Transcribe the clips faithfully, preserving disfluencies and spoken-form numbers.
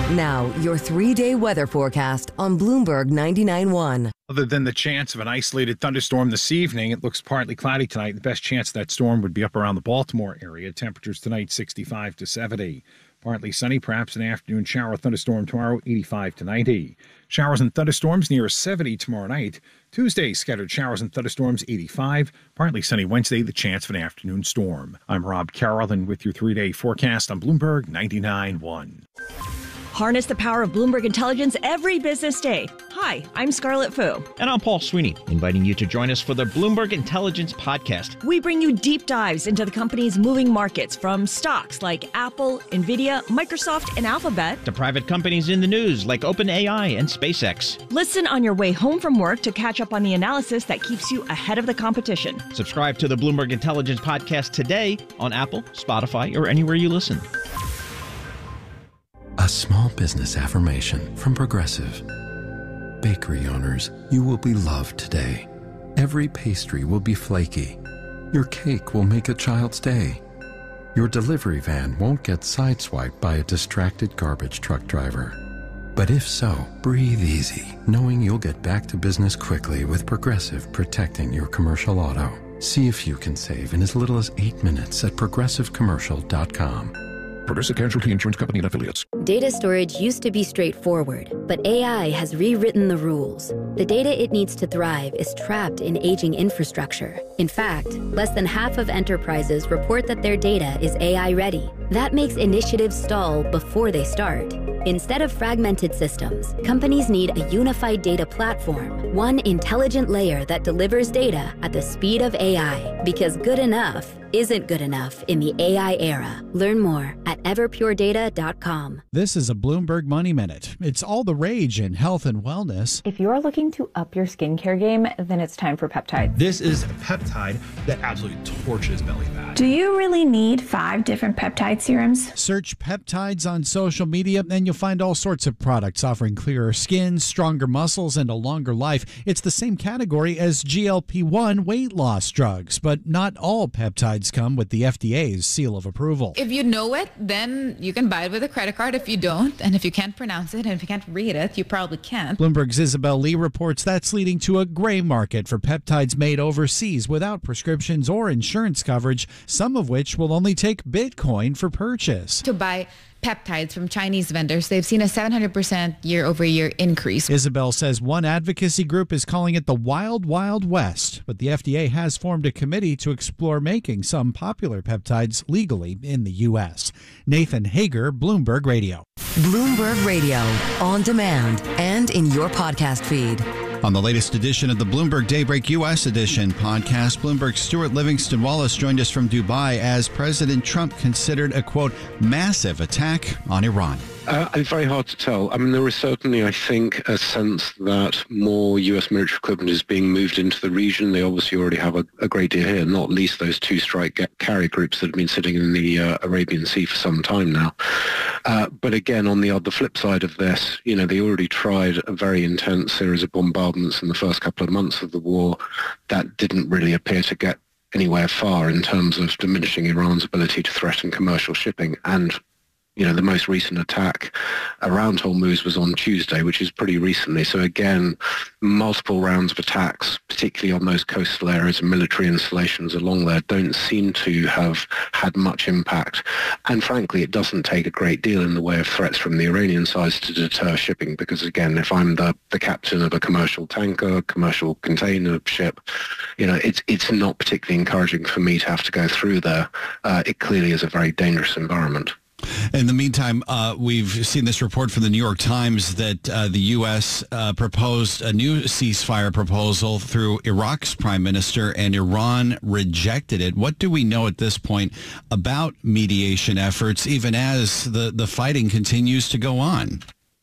Now, your three-day weather forecast on Bloomberg ninety-nine point one. Other than the chance of an isolated thunderstorm this evening, it looks partly cloudy tonight. The best chance of that storm would be up around the Baltimore area. Temperatures tonight sixty-five to seventy. Partly sunny, perhaps an afternoon shower thunderstorm tomorrow, eighty-five to ninety. Showers and thunderstorms near seventy tomorrow night. Tuesday, scattered showers and thunderstorms, eighty-five. Partly sunny Wednesday, the chance of an afternoon storm. I'm Rob Carroll with your three-day forecast on Bloomberg ninety-nine point one. Harness the power of Bloomberg Intelligence every business day. Hi, I'm Scarlett Fu. And I'm Paul Sweeney, inviting you to join us for the Bloomberg Intelligence Podcast. We bring you deep dives into the company's moving markets, from stocks like Apple, Nvidia, Microsoft, and Alphabet, to private companies in the news like OpenAI and SpaceX. Listen on your way home from work to catch up on the analysis that keeps you ahead of the competition. Subscribe to the Bloomberg Intelligence Podcast today on Apple, Spotify, or anywhere you listen. A small business affirmation from Progressive. Bakery owners, you will be loved today. Every pastry will be flaky. Your cake will make a child's day. Your delivery van won't get sideswiped by a distracted garbage truck driver. But if so, breathe easy, knowing you'll get back to business quickly with Progressive protecting your commercial auto. See if you can save in as little as eight minutes at progressive commercial dot com. Progressive Casualty Insurance Company and Affiliates. Data storage used to be straightforward, but A I has rewritten the rules. The data it needs to thrive is trapped in aging infrastructure. In fact, less than half of enterprises report that their data is A I ready. That makes initiatives stall before they start. Instead of fragmented systems, companies need a unified data platform, one intelligent layer that delivers data at the speed of A I, because good enough isn't good enough in the A I era. Learn more at everpure data dot com. This is a Bloomberg Money Minute. It's all the rage in health and wellness. If you're looking to up your skincare game, then it's time for peptides. This is a peptide that absolutely torches belly fat. Do you really need five different peptide serums? Search peptides on social media and you'll find all sorts of products offering clearer skin, stronger muscles, and a longer life. It's the same category as G L P one weight loss drugs, but not all peptides come with the F D A's seal of approval. If you know it, then you can buy it with a credit card. If you don't, and if you can't pronounce it, and if you can't read it, you probably can't. Bloomberg's Isabel Lee reports that's leading to a gray market for peptides made overseas without prescriptions or insurance coverage, some of which will only take Bitcoin for purchase. To buy peptides from Chinese vendors, they've seen a seven hundred percent year-over-year increase. Isabel says one advocacy group is calling it the Wild Wild West, but the F D A has formed a committee to explore making some popular peptides legally in the U S. Nathan Hager, Bloomberg Radio. Bloomberg Radio, on demand and in your podcast feed. On the latest edition of the Bloomberg Daybreak U S Edition podcast, Bloomberg's Stuart Livingston Wallace joined us from Dubai as President Trump considered a, quote, massive attack on Iran. Uh, it's very hard to tell. I mean, there is certainly, I think, a sense that more U S military equipment is being moved into the region. They obviously already have a, a great deal here, not least those two strike carrier groups that have been sitting in the uh, Arabian Sea for some time now. Uh, but again, on the other flip side of this, you know, they already tried a very intense series of bombardments in the first couple of months of the war. That didn't really appear to get anywhere far in terms of diminishing Iran's ability to threaten commercial shipping. And you know, the most recent attack around Hormuz was on Tuesday, which is pretty recently. So again, multiple rounds of attacks, particularly on those coastal areas and military installations along there, don't seem to have had much impact. And frankly, it doesn't take a great deal in the way of threats from the Iranian side to deter shipping, because again, if I'm the, the captain of a commercial tanker, commercial container ship, you know, it's, it's not particularly encouraging for me to have to go through there. Uh, it clearly is a very dangerous environment. In the meantime, uh, we've seen this report from the New York Times that uh, the U S uh, proposed a new ceasefire proposal through Iraq's prime minister, and Iran rejected it. What do we know at this point about mediation efforts, even as the, the fighting continues to go on?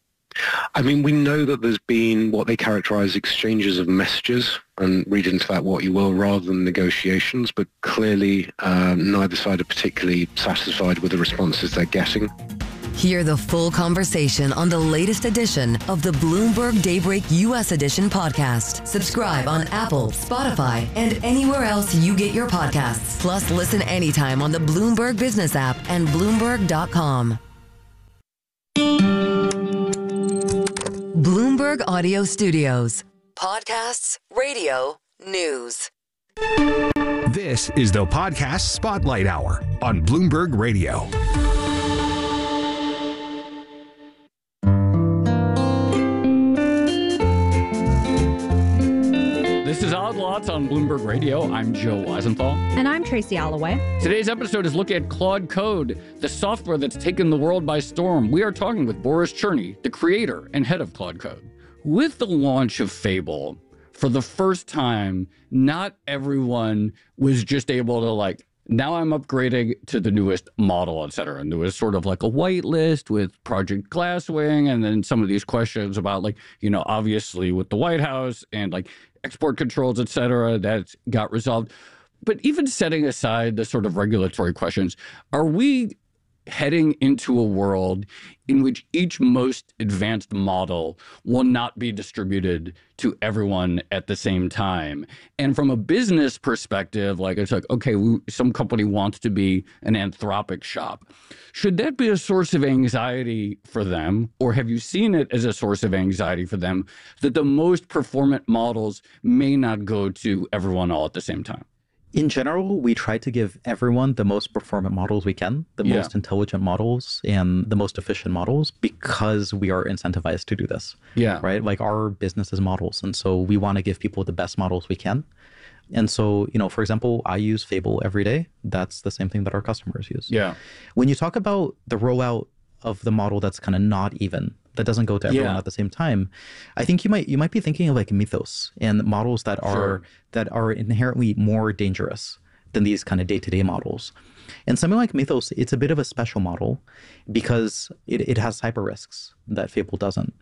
I mean, we know that there's been what they characterize exchanges of messages, and read into that what you will, rather than negotiations, but clearly um, neither side are particularly satisfied with the responses they're getting. Hear the full conversation on the latest edition of the Bloomberg Daybreak U S Edition podcast. Subscribe on Apple, Spotify, and anywhere else you get your podcasts. Plus, listen anytime on the Bloomberg Business app and Bloomberg dot com. Bloomberg Audio Studios. Podcasts, radio, news. This is the Podcast Spotlight Hour on Bloomberg Radio. This is Odd Lots on Bloomberg Radio. I'm Joe Weisenthal. And I'm Tracy Alloway. Today's episode is looking at Claude Code, the software that's taken the world by storm. We are talking with Boris Cherny, the creator and head of Claude Code. With the launch of Fable, for the first time, not everyone was just able to like, now I'm upgrading to the newest model, et cetera. And there was sort of like a whitelist with Project Glasswing, and then some of these questions about like, you know, obviously with the White House and like export controls, et cetera, that got resolved. But even setting aside the sort of regulatory questions, are we heading into a world in which each most advanced model will not be distributed to everyone at the same time? And from a business perspective, like it's like, okay, we, some company wants to be an Anthropic shop. Should that be a source of anxiety for them? Or have you seen it as a source of anxiety for them that the most performant models may not go to everyone all at the same time? In general, we try to give everyone the most performant models we can, the yeah. most intelligent models and the most efficient models, because we are incentivized to do this. Yeah. Right? Like our business is models. And so we want to give people the best models we can. And so, you know, for example, I use Fable every day. That's the same thing that our customers use. Yeah. When you talk about the rollout of the model that's kind of not even, that doesn't go to everyone yeah. at the same time, I think you might you might be thinking of like Mythos and models that are sure. that are inherently more dangerous than these kind of day-to-day models. And something like Mythos, it's a bit of a special model because it, it has cyber risks that Fable doesn't.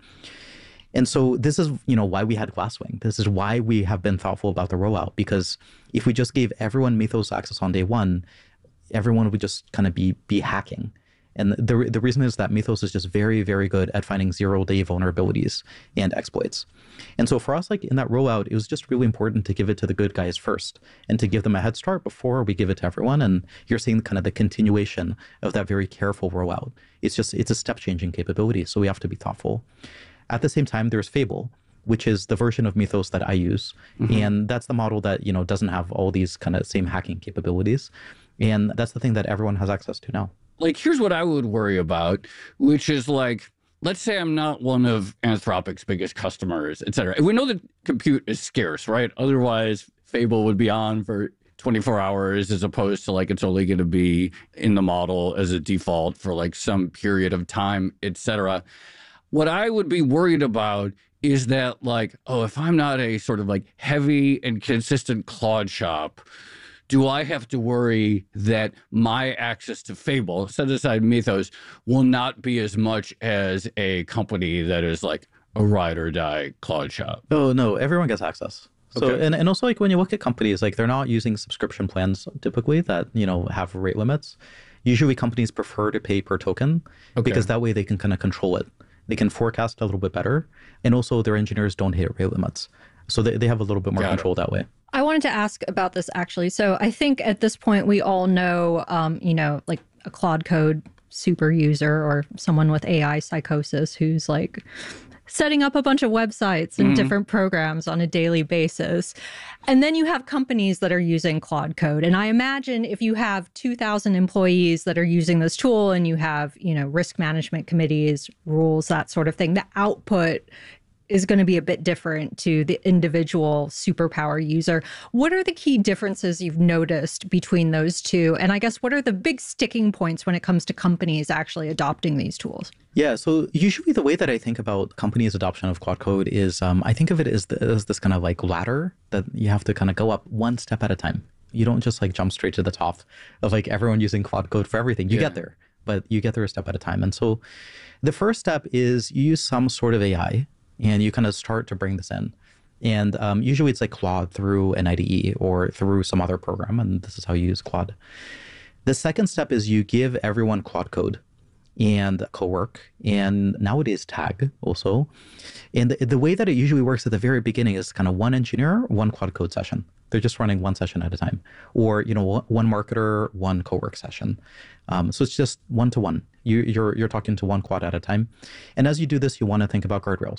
And so this is, you know, why we had Glasswing. This is why we have been thoughtful about the rollout, because if we just gave everyone Mythos access on day one, everyone would just kind of be be hacking. And the the reason is that Mythos is just very, very good at finding zero-day vulnerabilities and exploits. And so for us, like in that rollout, it was just really important to give it to the good guys first and to give them a head start before we give it to everyone. And you're seeing kind of the continuation of that very careful rollout. It's just, it's a step-changing capability, so we have to be thoughtful. At the same time, there's Fable, which is the version of Mythos that I use. Mm-hmm. And that's the model that, you know, doesn't have all these kind of same hacking capabilities. And that's the thing that everyone has access to now. Like, here's what I would worry about, which is like, let's say I'm not one of Anthropic's biggest customers, et cetera. And we know that compute is scarce, right? Otherwise, Fable would be on for twenty-four hours as opposed to like it's only going to be in the model as a default for like some period of time, et cetera. What I would be worried about is that like, oh, if I'm not a sort of like heavy and consistent Claude shop, do I have to worry that my access to Fable, set aside Mythos, will not be as much as a company that is like a ride or die Claude shop? Oh, no, everyone gets access. So, okay. and, and also like when you look at companies, like they're not using subscription plans typically that, you know, have rate limits. Usually companies prefer to pay per token okay. because that way they can kind of control it. They can forecast a little bit better. And also their engineers don't hit rate limits. So they, they have a little bit more Got control it. that way. I wanted to ask about this, actually. So I think at this point, we all know, um, you know, like a Claude Code super user or someone with A I psychosis who's like setting up a bunch of websites and mm-hmm. different programs on a daily basis. And then you have companies that are using Claude Code. And I imagine if you have two thousand employees that are using this tool and you have, you know, risk management committees, rules, that sort of thing, the output is going to be a bit different to the individual superpower user. What are the key differences you've noticed between those two? And I guess what are the big sticking points when it comes to companies actually adopting these tools? Yeah, so usually the way that I think about companies' adoption of Claude Code is um, I think of it as, the, as this kind of like ladder that you have to kind of go up one step at a time. You don't just like jump straight to the top of like everyone using Claude Code for everything. You yeah. get there, but you get there a step at a time. And so the first step is you use some sort of A I and you kind of start to bring this in. And um, usually it's like Claude through an I D E or through some other program. And this is how you use Claude. The second step is you give everyone Claude Code and Cowork, and nowadays Tag also. And the, the way that it usually works at the very beginning is kind of one engineer, one Claude Code session. They're just running one session at a time. Or, you know, one marketer, one Cowork session. Um, so it's just one to one. You, you're, you're talking to one Claude at a time. And as you do this, you want to think about guardrails.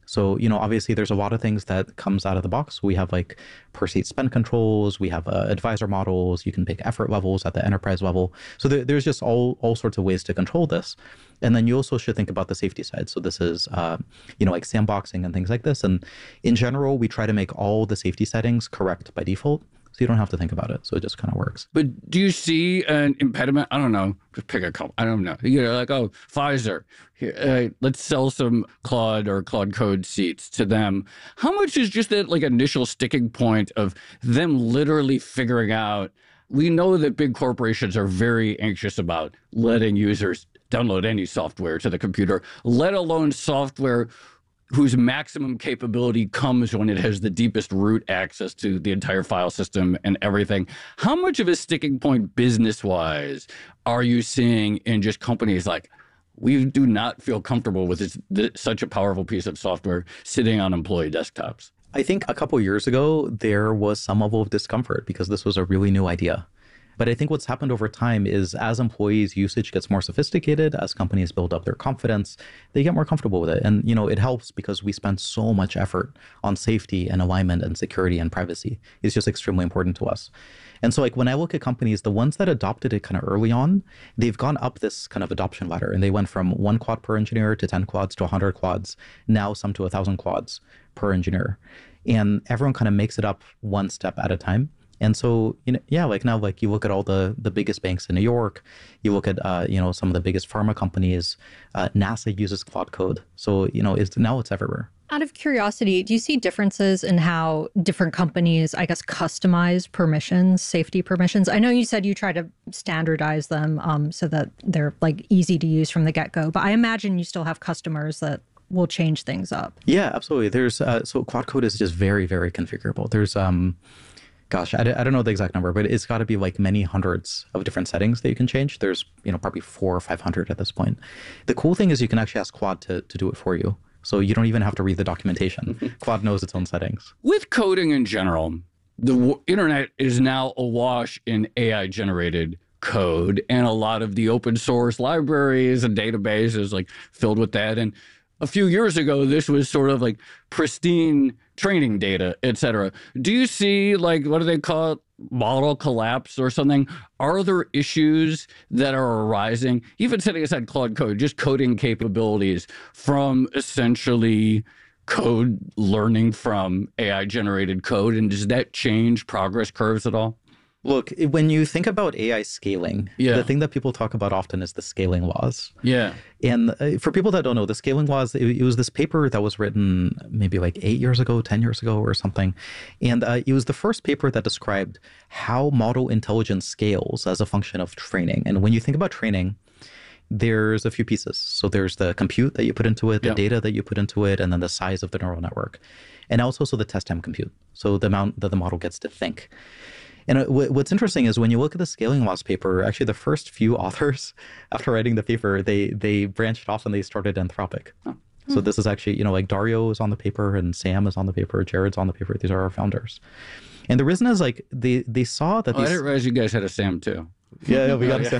So, you know, obviously there's a lot of things that comes out of the box. We have like per seat spend controls. We have uh, advisor models. You can pick effort levels at the enterprise level. So there, there's just all, all sorts of ways to control this. And then you also should think about the safety side. So this is, uh, you know, like sandboxing and things like this. And in general, we try to make all the safety settings correct by default. So you don't have to think about it. So it just kind of works. But do you see an impediment? I don't know. Just pick a couple. I don't know. You know, like, oh, Pfizer, here, uh, let's sell some Claude or Claude Code seats to them. How much is just that like initial sticking point of them literally figuring out? We know that big corporations are very anxious about letting users download any software to the computer, let alone software whose maximum capability comes when it has the deepest root access to the entire file system and everything. How much of a sticking point business-wise are you seeing in just companies like, we do not feel comfortable with this, this, such a powerful piece of software sitting on employee desktops? I think a couple years ago, there was some level of discomfort because this was a really new idea. But I think what's happened over time is as employees' usage gets more sophisticated, as companies build up their confidence, they get more comfortable with it. And, you know, it helps because we spend so much effort on safety and alignment and security and privacy. It's just extremely important to us. And so like when I look at companies, the ones that adopted it kind of early on, they've gone up this kind of adoption ladder and they went from one quad per engineer to ten quads to one hundred quads, now some to one thousand quads per engineer. And everyone kind of makes it up one step at a time. And so, you know, yeah, like now, like you look at all the, the biggest banks in New York, you look at, uh, you know, some of the biggest pharma companies, uh, NASA uses Claude Code. So, you know, it's now it's everywhere. Out of curiosity, do you see differences in how different companies, I guess, customize permissions, safety permissions? I know you said you try to standardize them um, so that they're like easy to use from the get-go, but I imagine you still have customers that will change things up. Yeah, absolutely. There's uh, so Claude Code is just very, very configurable. There's um. Gosh, I, I don't know the exact number, but it's got to be like many hundreds of different settings that you can change. There's, you know, probably four or five hundred at this point. The cool thing is you can actually ask Claude to, to do it for you. So you don't even have to read the documentation. Claude knows its own settings. With coding in general, the w- internet is now awash in A I-generated code, and a lot of the open source libraries and databases like filled with that. And a few years ago, this was sort of like pristine training data, et cetera. Do you see, like, what do they call it, model collapse or something? Are there issues that are arising, even setting aside Claude Code, just coding capabilities from essentially code learning from A I-generated code? And does that change progress curves at all? Look, when you think about A I scaling, yeah. the thing that people talk about often is the scaling laws. Yeah. And uh, for people that don't know, the scaling laws, it, it was this paper that was written maybe like eight years ago, ten years ago or something. And uh, it was the first paper that described how model intelligence scales as a function of training. And when you think about training, there's a few pieces. So there's the compute that you put into it, the yep. data that you put into it, and then the size of the neural network. And also so the test time compute. So the amount that the model gets to think. And what's interesting is when you look at the scaling laws paper, actually the first few authors, after writing the paper, they they branched off and they started Anthropic. Oh. So mm-hmm. this is actually, you know, like Dario is on the paper and Sam is on the paper, Jared's on the paper. These are our founders. And the reason is like they, they saw that oh, these... I didn't realize you guys had a Sam too. Yeah, yeah, we got oh, a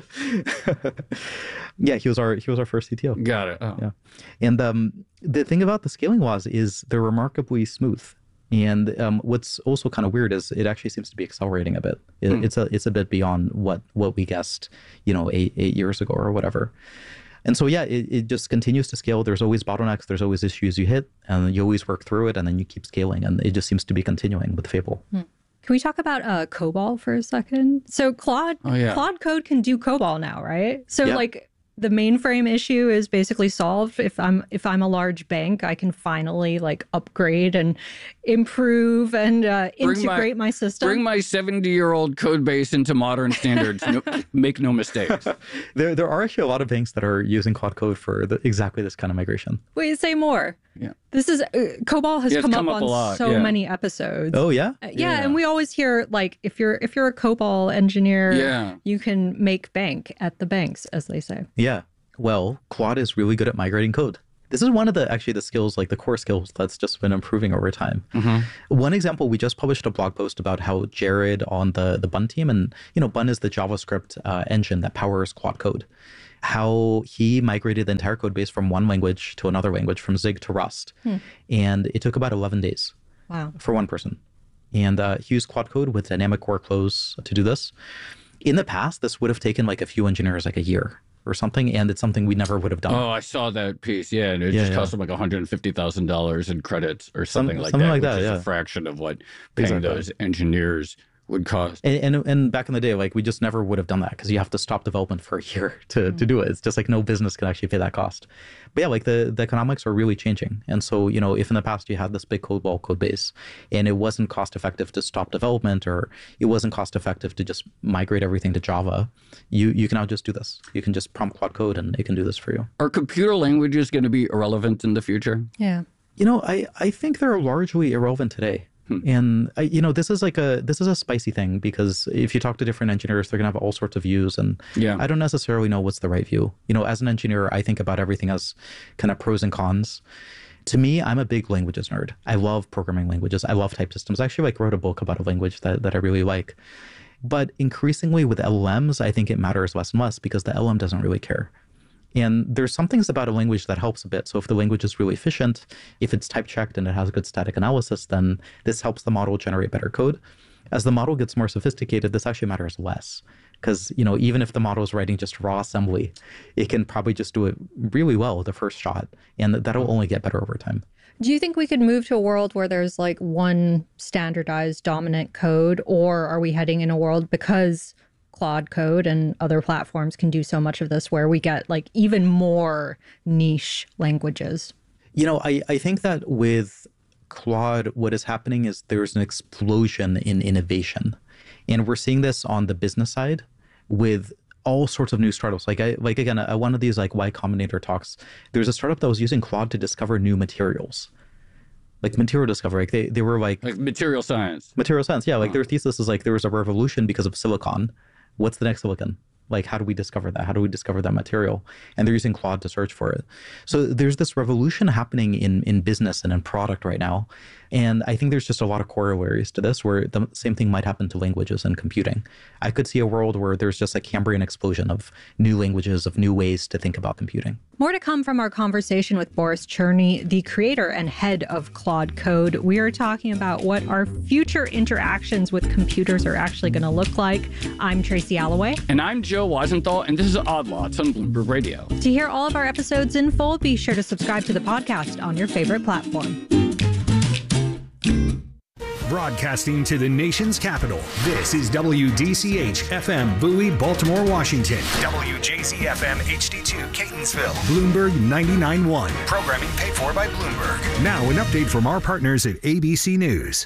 Sam. Yeah, he was our he was our first C T O. Got it. Oh. Yeah. And um, the thing about the scaling laws is they're remarkably smooth. And um, what's also kind of weird is it actually seems to be accelerating a bit. It, mm. It's a it's a bit beyond what what we guessed, you know, eight eight years ago or whatever. And so yeah, it, it just continues to scale. There's always bottlenecks. There's always issues you hit, and you always work through it, and then you keep scaling. And it just seems to be continuing with Fable. Mm. Can we talk about uh, COBOL for a second? So Claude oh, yeah. Claude Code can do COBOL now, right? So yeah. like. The mainframe issue is basically solved. If I'm if I'm a large bank, I can finally like upgrade and improve and uh, integrate my, my system. Bring my seventy-year-old code base into modern standards. No, make no mistakes. There there are actually a lot of banks that are using Claude Code for the, exactly this kind of migration. Wait, say more. Yeah. This is uh, COBOL has yeah, come, come up, up on a lot, so yeah. many episodes. Oh yeah? Uh, yeah, yeah, and we always hear like if you're if you're a COBOL engineer, yeah. you can make bank at the banks, as they say. Yeah. Well, Claude is really good at migrating code. This is one of the, actually the skills, like the core skills that's just been improving over time. Mm-hmm. One example, we just published a blog post about how Jared on the, the Bun team, and, you know, Bun is the JavaScript uh, engine that powers Claude Code, how he migrated the entire code base from one language to another language, from Zig to Rust. Hmm. And it took about eleven days. Wow. For one person. And uh, he used Claude Code with dynamic workflows to do this. In the past, this would have taken like a few engineers like a year or something, and it's something we never would have done. Oh, I saw that piece. Yeah, and it yeah, just yeah. cost them like one hundred fifty thousand dollars in credits or something Some, like something that, like which that, is yeah. a fraction of what paying Exactly. those engineers would cost. And, and and back in the day, like we just never would have done that because you have to stop development for a year to, mm-hmm. to do it. It's just like no business can actually pay that cost. But yeah, like the, the economics are really changing. And so, you know, if in the past you had this big COBOL code base and it wasn't cost effective to stop development, or it wasn't cost effective to just migrate everything to Java, you, you can now just do this. You can just prompt Claude Code and it can do this for you. Are computer languages going to be irrelevant in the future? Yeah. You know, I, I think they're largely irrelevant today. And, uh, you know, this is like a this is a spicy thing, because if you talk to different engineers, they're going to have all sorts of views. And yeah. I don't necessarily know what's the right view. You know, as an engineer, I think about everything as kind of pros and cons. To me, I'm a big languages nerd. I love programming languages. I love type systems. I actually like wrote a book about a language that, that I really like. But increasingly with L L Ms, I think it matters less and less because the L L M doesn't really care. And there's some things about a language that helps a bit. So if the language is really efficient, if it's type checked and it has good static analysis, then this helps the model generate better code. As the model gets more sophisticated, this actually matters less. Because, you know, even if the model is writing just raw assembly, it can probably just do it really well the first shot. And that'll only get better over time. Do you think we could move to a world where there's like one standardized dominant code, or are we heading in a world, because Claude Code and other platforms can do so much of this, where we get like even more niche languages? You know, I, I think that with Claude, what is happening is there's an explosion in innovation. And we're seeing this on the business side with all sorts of new startups. Like, I like again, at one of these like Y Combinator talks, there's a startup that was using Claude to discover new materials. Like material discovery, like they, they were like... Like material science. Material science, yeah. Like oh. their thesis is like there was a revolution because of silicon. What's the next silicon? Like, how do we discover that? How do we discover that material? And they're using Claude to search for it. So there's this revolution happening in, in business and in product right now. And I think there's just a lot of corollaries to this, where the same thing might happen to languages and computing. I could see a world where there's just a Cambrian explosion of new languages, of new ways to think about computing. More to come from our conversation with Boris Cherny, the creator and head of Claude Code. We are talking about what our future interactions with computers are actually going to look like. I'm Tracy Alloway. And I'm Joe Weisenthal, and this is Odd Lots on Bloomberg Radio. To hear all of our episodes in full, be sure to subscribe to the podcast on your favorite platform. Broadcasting to the nation's capital, this is W D C H F M Bowie, Baltimore, Washington. W J Z F M H D two, Catonsville. Bloomberg ninety-nine point one. Programming paid for by Bloomberg. Now an update from our partners at A B C News.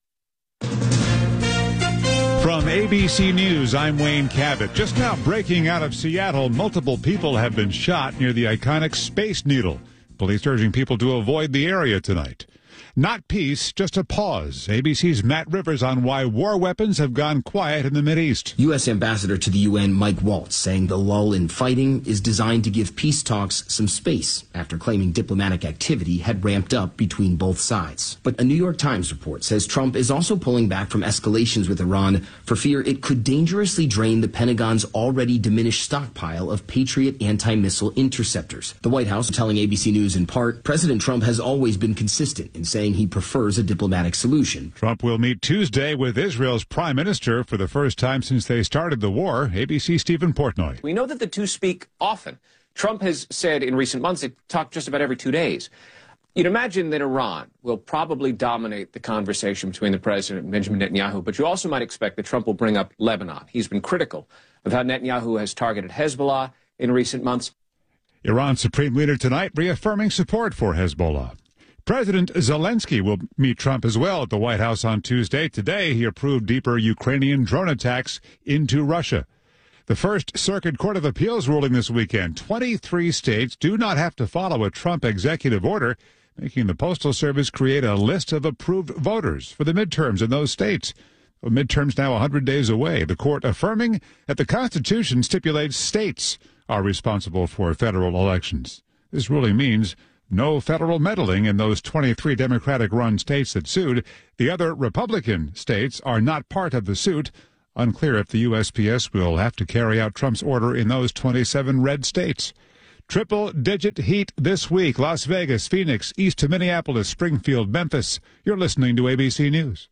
From A B C News, I'm Wayne Cabot. Just now breaking out of Seattle, multiple people have been shot near the iconic Space Needle. Police urging people to avoid the area tonight. Not peace, just a pause. A B C's Matt Rivers on why war weapons have gone quiet in the Mideast. U S Ambassador to the U N Mike Waltz saying the lull in fighting is designed to give peace talks some space after claiming diplomatic activity had ramped up between both sides. But a New York Times report says Trump is also pulling back from escalations with Iran for fear it could dangerously drain the Pentagon's already diminished stockpile of Patriot anti-missile interceptors. The White House telling A B C News in part, President Trump has always been consistent in saying he prefers a diplomatic solution. Trump will meet Tuesday with Israel's prime minister for the first time since they started the war. A B C's Stephen Portnoy. We know that the two speak often. Trump has said in recent months they talk just about every two days. You'd imagine that Iran will probably dominate the conversation between the president and Benjamin Netanyahu, but you also might expect that Trump will bring up Lebanon. He's been critical of how Netanyahu has targeted Hezbollah in recent months. Iran's supreme leader tonight reaffirming support for Hezbollah. President Zelensky will meet Trump as well at the White House on Tuesday. Today, he approved deeper Ukrainian drone attacks into Russia. The First Circuit Court of Appeals ruling this weekend. twenty-three states do not have to follow a Trump executive order, making the Postal Service create a list of approved voters for the midterms in those states. The midterms now one hundred days away. The court affirming that the Constitution stipulates states are responsible for federal elections. This ruling means no federal meddling in those twenty-three Democratic-run states that sued. The other Republican states are not part of the suit. Unclear if the U S P S will have to carry out Trump's order in those twenty-seven red states. Triple-digit heat this week. Las Vegas, Phoenix, east to Minneapolis, Springfield, Memphis. You're listening to A B C News.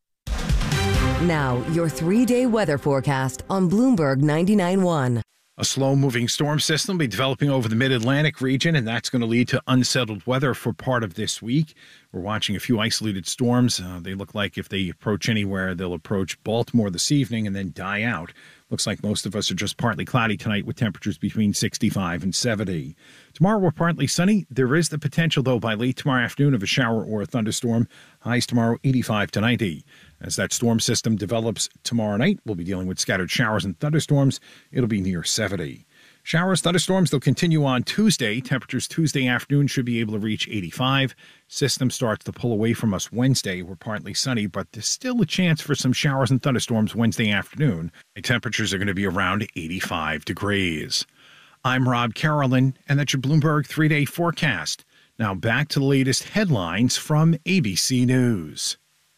Now, your three-day weather forecast on Bloomberg ninety-nine point one. A slow-moving storm system will be developing over the mid-Atlantic region, and that's going to lead to unsettled weather for part of this week. We're watching a few isolated storms. Uh, they look like if they approach anywhere, they'll approach Baltimore this evening and then die out. Looks like most of us are just partly cloudy tonight with temperatures between sixty-five and seventy. Tomorrow we're partly sunny. There is the potential, though, by late tomorrow afternoon of a shower or a thunderstorm. Highs tomorrow eighty-five to ninety. As that storm system develops tomorrow night, we'll be dealing with scattered showers and thunderstorms. It'll be near seventy. Showers, thunderstorms, they'll continue on Tuesday. Temperatures Tuesday afternoon should be able to reach eighty-five. System starts to pull away from us Wednesday. We're partly sunny, but there's still a chance for some showers and thunderstorms Wednesday afternoon. The temperatures are going to be around eighty-five degrees. I'm Rob Carolyn, and that's your Bloomberg three-day forecast. Now back to the latest headlines from A B C News.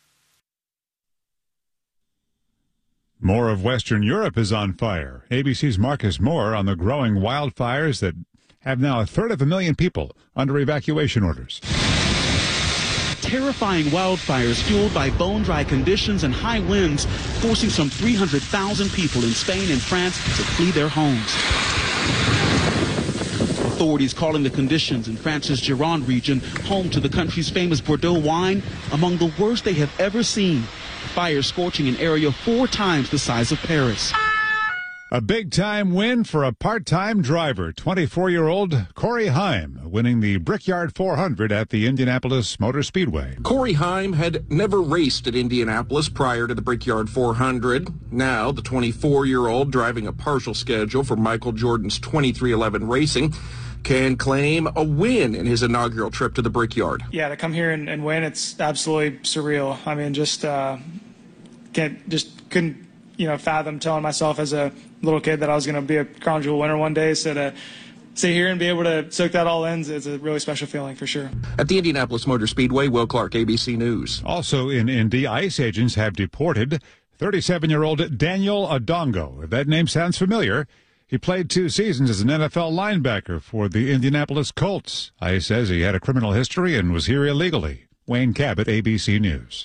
More of Western Europe is on fire. A B C's Marcus Moore on the growing wildfires that have now a third of a million people under evacuation orders. Terrifying wildfires fueled by bone-dry conditions and high winds, forcing some three hundred thousand people in Spain and France to flee their homes. Authorities calling the conditions in France's Gironde region, home to the country's famous Bordeaux wine, among the worst they have ever seen. Fire scorching an area four times the size of Paris. A big-time win for a part-time driver, twenty-four-year-old Corey Heim, winning the Brickyard four hundred at the Indianapolis Motor Speedway. Corey Heim had never raced at Indianapolis prior to the Brickyard four hundred. Now, the twenty-four-year-old driving a partial schedule for Michael Jordan's twenty-three eleven Racing can claim a win in his inaugural trip to the Brickyard. Yeah, to come here and, and win, it's absolutely surreal. I mean, just uh, can't, just couldn't, you know, fathom telling myself as a little kid that I was going to be a Crown Jewel winner one day. So to sit here and be able to soak that all in is a really special feeling for sure. At the Indianapolis Motor Speedway, Will Clark, A B C News. Also in Indy, ICE agents have deported thirty-seven-year-old Daniel Adongo. If that name sounds familiar, he played two seasons as an N F L linebacker for the Indianapolis Colts. ICE says he had a criminal history and was here illegally. Wayne Cabot, A B C News.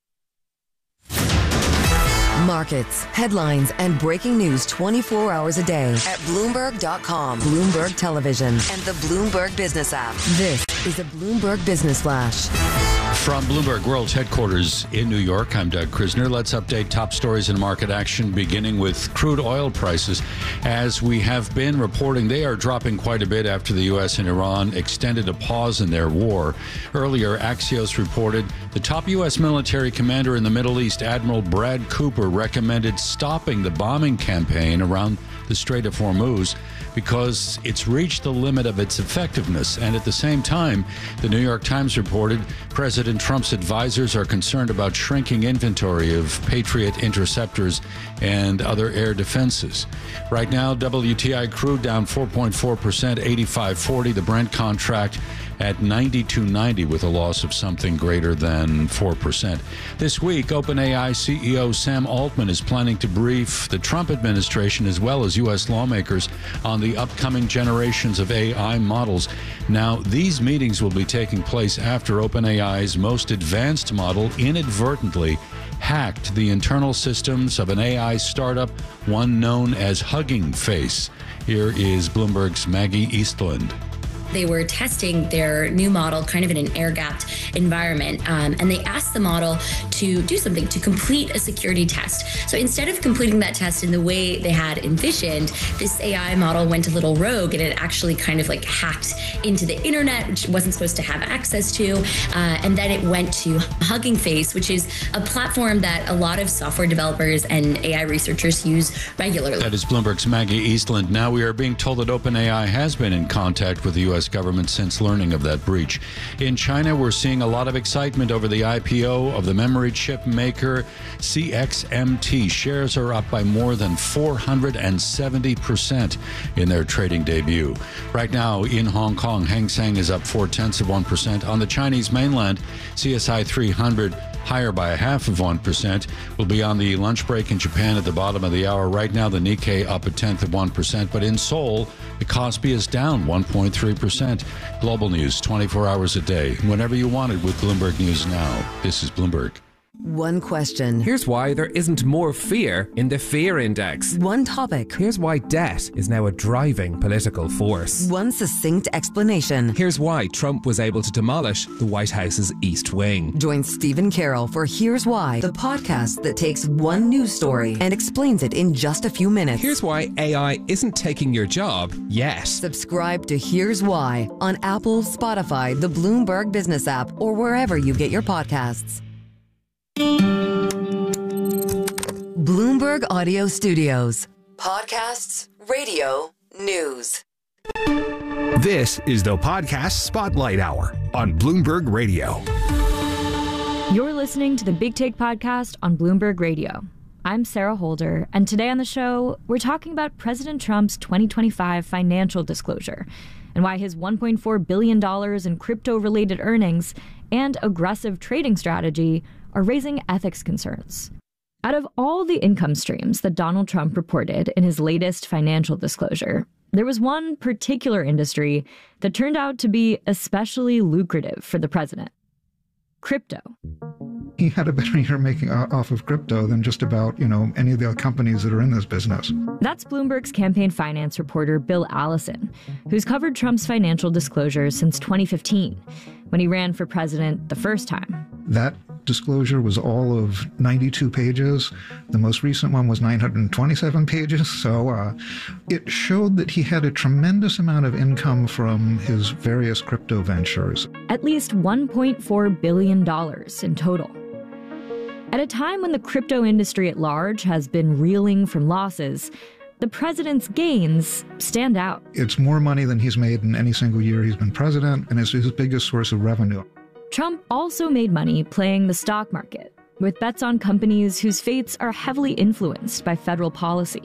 Markets, headlines, and breaking news twenty-four hours a day at Bloomberg dot com, Bloomberg Television, and the Bloomberg Business app. This is a Bloomberg Business Flash. From Bloomberg World's headquarters in New York, I'm Doug Krisner. Let's update top stories in market action, beginning with crude oil prices. As we have been reporting, they are dropping quite a bit after the U S and Iran extended a pause in their war. Earlier, Axios reported the top U S military commander in the Middle East, Admiral Brad Cooper, recommended stopping the bombing campaign around the Strait of Hormuz because it's reached the limit of its effectiveness. And at the same time, the New York Times reported President Trump's advisors are concerned about shrinking inventory of Patriot interceptors and other air defenses. Right now, W T I crude down four point four percent, eighty-five forty. The Brent contract at ninety-two ninety with a loss of something greater than four percent. This week, OpenAI C E O Sam Altman is planning to brief the Trump administration as well as U S lawmakers on the upcoming generations of A I models. Now, these meetings will be taking place after OpenAI's most advanced model inadvertently hacked the internal systems of an A I startup, one known as Hugging Face. Here is Bloomberg's Maggie Eastland. They were testing their new model kind of in an air-gapped environment, um, and they asked the model to do something, to complete a security test. So instead of completing that test in the way they had envisioned, this A I model went a little rogue, and it actually kind of like hacked into the internet, which it wasn't supposed to have access to, uh, and then it went to Hugging Face, which is a platform that a lot of software developers and A I researchers use regularly. That is Bloomberg's Maggie Eastland. Now we are being told that OpenAI has been in contact with the U S S government since learning of that breach. In China, we're seeing a lot of excitement over the I P O of the memory chip maker C X M T. Shares are up by more than four hundred seventy percent in their trading debut. Right now, in Hong Kong, Hang Seng is up four-tenths of one percent. On the Chinese mainland, C S I three hundred higher by a half of one percent. We'll be on the lunch break in Japan at the bottom of the hour. Right now, the Nikkei up a tenth of one percent. But in Seoul, the Kospi is down one point three percent. Global news, twenty-four hours a day. Whenever you want it with Bloomberg News Now. This is Bloomberg. One question. Here's why there isn't more fear in the fear index. One topic. Here's why debt is now a driving political force. One succinct explanation. Here's why Trump was able to demolish the White House's East Wing. Join Stephen Carroll for Here's Why, the podcast that takes one news story and explains it in just a few minutes. Here's why A I isn't taking your job yet. Subscribe to Here's Why on Apple, Spotify, the Bloomberg Business app, or wherever you get your podcasts. Bloomberg Audio Studios. Podcasts, radio, news. This is the Podcast Spotlight Hour on Bloomberg Radio. You're listening to the Big Take Podcast on Bloomberg Radio. I'm Sarah Holder, and today on the show, we're talking about President Trump's twenty twenty-five financial disclosure and why his one point four billion dollars in crypto-related earnings and aggressive trading strategy are raising ethics concerns. Out of all the income streams that Donald Trump reported in his latest financial disclosure, there was one particular industry that turned out to be especially lucrative for the president: crypto. He had a better year making off of crypto than just about, you know, any of the companies that are in this business. That's Bloomberg's campaign finance reporter Bill Allison, who's covered Trump's financial disclosures since twenty fifteen, when he ran for president the first time. That disclosure was all of ninety-two pages. The most recent one was nine hundred twenty-seven pages. So uh, it showed that he had a tremendous amount of income from his various crypto ventures. At least one point four billion dollars in total. At a time when the crypto industry at large has been reeling from losses, the president's gains stand out. It's more money than he's made in any single year he's been president, and it's his biggest source of revenue. Trump also made money playing the stock market, with bets on companies whose fates are heavily influenced by federal policy.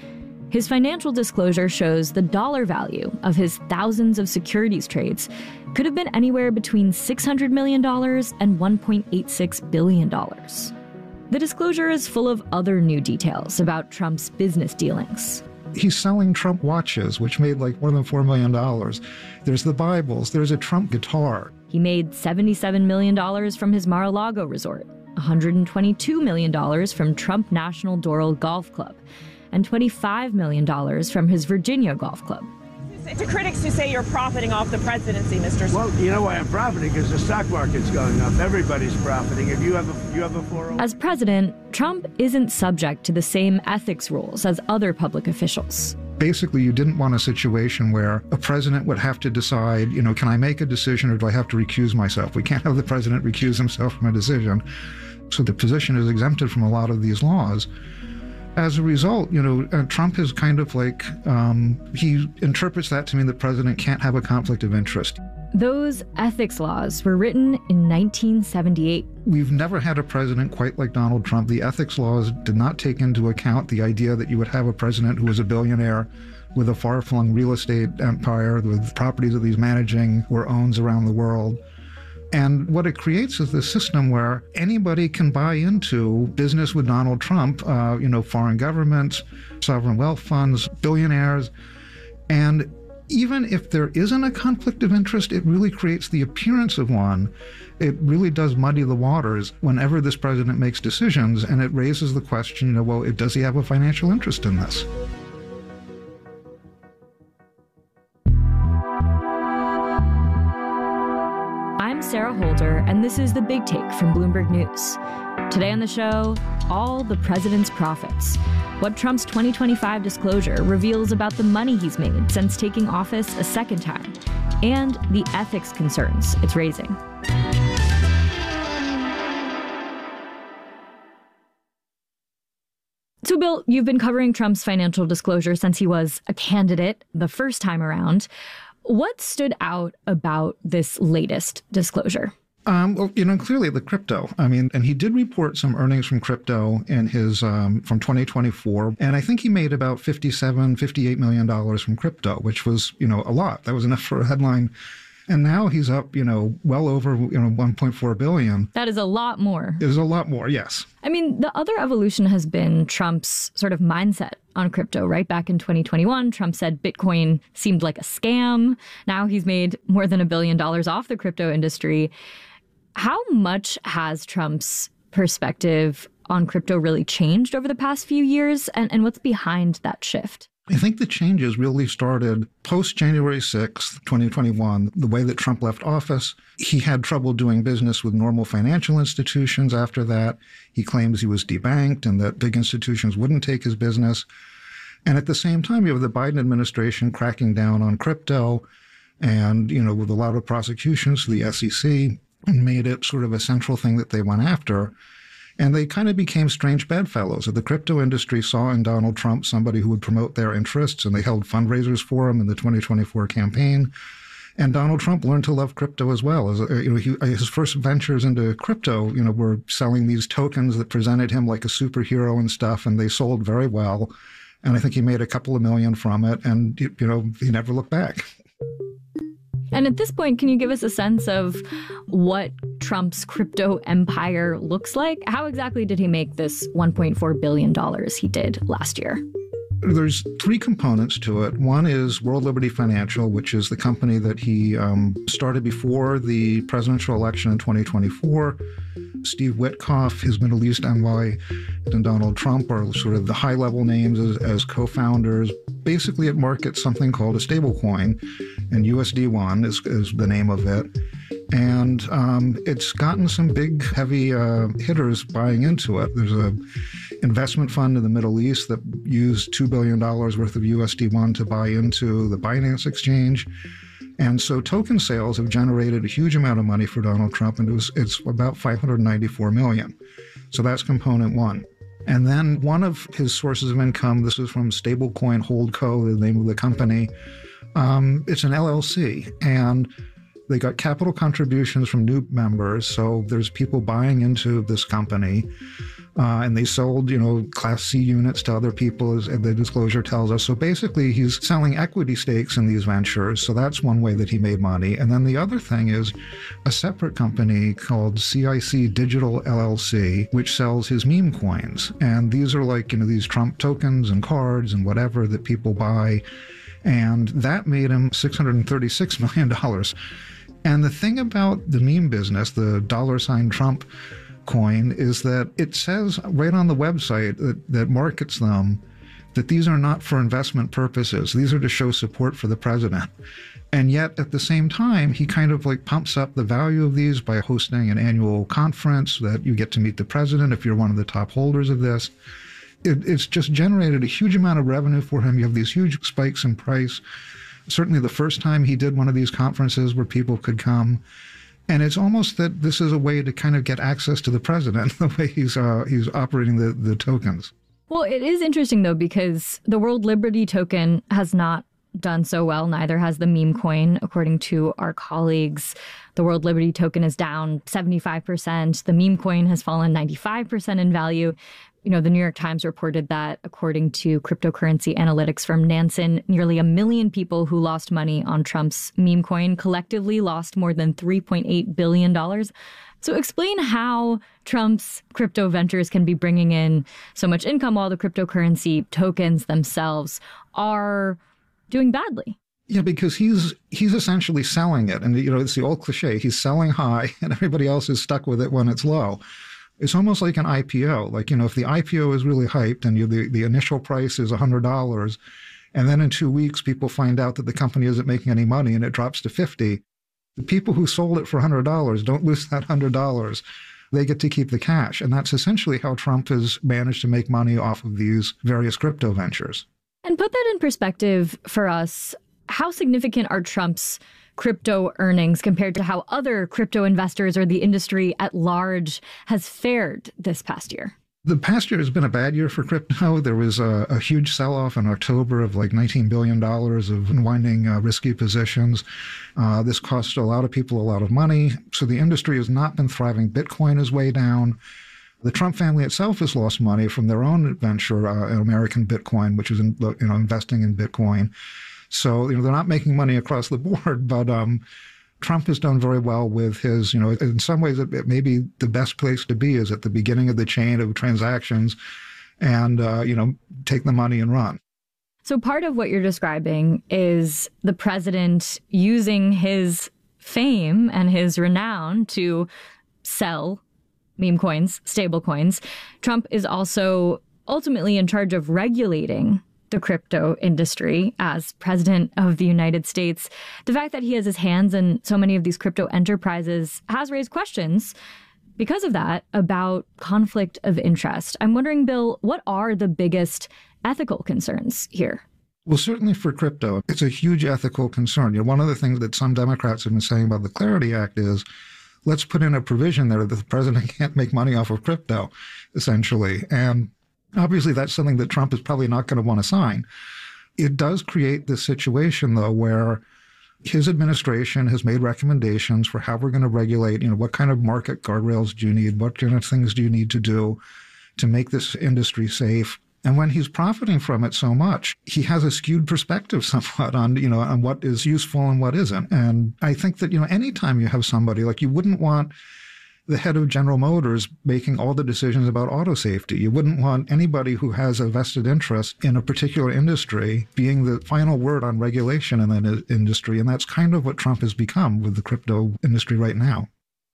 His financial disclosure shows the dollar value of his thousands of securities trades could have been anywhere between six hundred million dollars and one point eight six billion dollars. The disclosure is full of other new details about Trump's business dealings. He's selling Trump watches, which made like more than four million dollars. There's the Bibles. There's a Trump guitar. He made seventy-seven million dollars from his Mar-a-Lago resort, one hundred twenty-two million dollars from Trump National Doral Golf Club, and twenty-five million dollars from his Virginia Golf Club. To critics who say you're profiting off the presidency, Mister Well, you know why I'm profiting? Because the stock market's going up. Everybody's profiting. If you have a, you have a four oh one. As president, Trump isn't subject to the same ethics rules as other public officials. Basically, you didn't want a situation where a president would have to decide, you know, can I make a decision or do I have to recuse myself? We can't have the president recuse himself from a decision. So the position is exempted from a lot of these laws. As a result, you know, uh, Trump is kind of like, um, he interprets that to mean the president can't have a conflict of interest. Those ethics laws were written in nineteen seventy-eight. We've never had a president quite like Donald Trump. The ethics laws did not take into account the idea that you would have a president who was a billionaire with a far-flung real estate empire with properties that he's managing or owns around the world. And what it creates is this system where anybody can buy into business with Donald Trump, uh, you know, foreign governments, sovereign wealth funds, billionaires. And even if there isn't a conflict of interest, it really creates the appearance of one. It really does muddy the waters whenever this president makes decisions, and it raises the question, you know, well, does he have a financial interest in this? I'm Sarah Holder, and this is The Big Take from Bloomberg News. Today on the show, all the president's profits. What Trump's twenty twenty-five disclosure reveals about the money he's made since taking office a second time, and the ethics concerns it's raising. So, Bill, you've been covering Trump's financial disclosure since he was a candidate the first time around. What stood out about this latest disclosure? Um, well, you know, clearly the crypto. I mean, and he did report some earnings from crypto in his um, from twenty twenty-four. And I think he made about fifty-seven, fifty-eight million dollars from crypto, which was, you know, a lot. That was enough for a headline. And now he's up, you know, well over, you know, one point four billion. That is a lot more. It is a lot more, yes. I mean, the other evolution has been Trump's sort of mindset on crypto, right? Back in twenty twenty-one, Trump said Bitcoin seemed like a scam. Now he's made more than a billion dollars off the crypto industry. How much has Trump's perspective on crypto really changed over the past few years? And, and what's behind that shift? I think the changes really started post-January sixth, twenty twenty-one, the way that Trump left office. He had trouble doing business with normal financial institutions after that. He claims he was debanked and that big institutions wouldn't take his business. And at the same time, you have the Biden administration cracking down on crypto and, you know, with a lot of prosecutions to the S E C, and made it sort of a central thing that they went after. And they kind of became strange bedfellows. The crypto industry saw in Donald Trump somebody who would promote their interests, and they held fundraisers for him in the twenty twenty-four campaign. And Donald Trump learned to love crypto as well. As you know, he, his first ventures into crypto, you know, were selling these tokens that presented him like a superhero and stuff, and they sold very well. And I think he made a couple of million from it, and you know, he never looked back. And at this point, can you give us a sense of what Trump's crypto empire looks like? How exactly did he make this one point four billion dollars he did last year? There's three components to it. One is World Liberty Financial, which is the company that he um, started before the presidential election in twenty twenty-four. Steve Witkoff, his Middle East envoy, and Donald Trump are sort of the high-level names as, as co-founders. Basically, it markets something called a stablecoin, and U S D one is, is the name of it. And um, it's gotten some big, heavy uh, hitters buying into it. There's a investment fund in the Middle East that used two billion dollars worth of U S D one to buy into the Binance exchange. And so token sales have generated a huge amount of money for Donald Trump, and it was, it's about five hundred ninety-four million dollars. So that's component one. And then one of his sources of income, this is from Stablecoin Holdco, the name of the company. Um, it's an L L C, and they got capital contributions from new members. So there's people buying into this company. Uh, and they sold, you know, Class C units to other people, as the disclosure tells us. So basically, he's selling equity stakes in these ventures. So that's one way that he made money. And then the other thing is a separate company called C I C Digital L L C, which sells his meme coins. And these are like, you know, these Trump tokens and cards and whatever that people buy. And that made him six hundred thirty-six million dollars. And the thing about the meme business, the dollar sign Trump coin, is that it says right on the website that, that markets them that these are not for investment purposes. These are to show support for the president. And yet at the same time, he kind of like pumps up the value of these by hosting an annual conference that you get to meet the president if you're one of the top holders of this. It, it's just generated a huge amount of revenue for him. You have these huge spikes in price. Certainly the first time he did one of these conferences where people could come. And it's almost that this is a way to kind of get access to the president, the way he's uh, he's operating the, the tokens. Well, it is interesting, though, because the World Liberty token has not done so well. Neither has the meme coin, according to our colleagues. The World Liberty token is down seventy-five percent. The meme coin has fallen ninety-five percent in value. You know, the New York Times reported that, according to cryptocurrency analytics firm Nansen, nearly a million people who lost money on Trump's meme coin collectively lost more than three point eight billion dollars. So explain how Trump's crypto ventures can be bringing in so much income while the cryptocurrency tokens themselves are doing badly. Yeah, because he's he's essentially selling it. And, you know, it's the old cliche. He's selling high and everybody else is stuck with it when it's low. It's almost like an I P O. Like, you know, if the I P O is really hyped and you, the, the initial price is one hundred dollars, and then in two weeks people find out that the company isn't making any money and it drops to fifty dollars, the people who sold it for one hundred dollars don't lose that one hundred dollars. They get to keep the cash. And that's essentially how Trump has managed to make money off of these various crypto ventures. And put that in perspective for us, how significant are Trump's crypto earnings compared to how other crypto investors or the industry at large has fared this past year? The past year has been a bad year for crypto. There was a, a huge sell-off in October of like nineteen billion dollars of unwinding uh, risky positions. Uh, this cost a lot of people a lot of money. So the industry has not been thriving. Bitcoin is way down. The Trump family itself has lost money from their own venture, uh, American Bitcoin, which is in, you know, investing in Bitcoin. So you know they're not making money across the board, but um, Trump has done very well with his, you know, in some ways it, it may be the best place to be is at the beginning of the chain of transactions and, uh, you know, take the money and run. So part of what you're describing is the president using his fame and his renown to sell meme coins, stable coins. Trump is also ultimately in charge of regulating the crypto industry as president of the United States. The fact that he has his hands in so many of these crypto enterprises has raised questions because of that about conflict of interest. I'm wondering, Bill, what are the biggest ethical concerns here? Well, certainly for crypto, it's a huge ethical concern. You know, one of the things that some Democrats have been saying about the Clarity Act is, let's put in a provision there that the president can't make money off of crypto, essentially. And obviously, that's something that Trump is probably not going to want to sign. It does create this situation, though, where his administration has made recommendations for how we're going to regulate, you know, what kind of market guardrails do you need? What kind of things do you need to do to make this industry safe? And when he's profiting from it so much, he has a skewed perspective somewhat on, you know, on what is useful and what isn't. And I think that, you know, anytime you have somebody, like you wouldn't want the head of General Motors making all the decisions about auto safety. You wouldn't want anybody who has a vested interest in a particular industry being the final word on regulation in that industry. And that's kind of what Trump has become with the crypto industry right now.